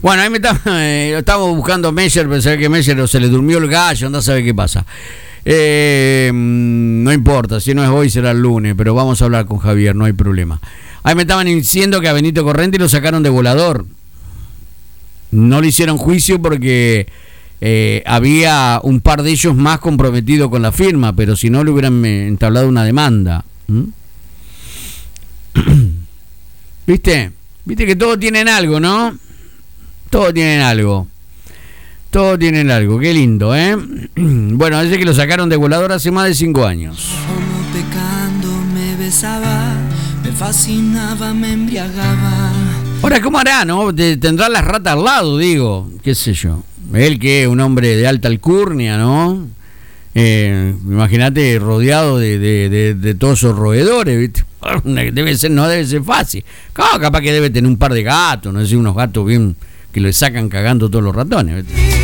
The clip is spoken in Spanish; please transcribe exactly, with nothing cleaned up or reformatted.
Bueno, ahí me está, eh, estamos buscando a Meyer, pensé que Meyer se le durmió el gallo, anda a saber qué pasa. Eh, no importa, si no es hoy será el lunes, pero vamos a hablar con Javier, no hay problema. Ahí me estaban diciendo que a Benito Correnti lo sacaron de volador. No le hicieron juicio porque eh, había un par de ellos más comprometidos con la firma, pero si no le hubieran entablado una demanda. ¿Mm? ¿Viste? Viste que todos tienen algo, ¿no? Todos tienen algo. Todos tienen algo. Qué lindo, ¿eh? Bueno, dice que lo sacaron de volador hace más de cinco años. Como pecando me besaba, me fascinaba, me embriagaba. Ahora, ¿cómo hará, no? Tendrá las ratas al lado, digo. Qué sé yo. Él que es un hombre de alta alcurnia, ¿no? Eh, Imagínate rodeado de, de, de, de todos esos roedores, ¿viste? Debe ser, no debe ser fácil. Claro, capaz que debe tener un par de gatos, no sé, unos gatos bien que le sacan cagando todos los ratones, ¿viste?